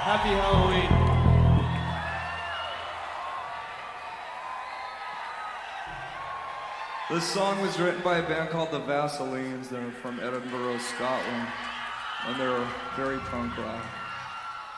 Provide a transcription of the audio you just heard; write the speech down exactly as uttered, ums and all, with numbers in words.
Happy Halloween. This song was written by a band called the Vaselines. They're from Edinburgh, Scotland, and they're very punk rock.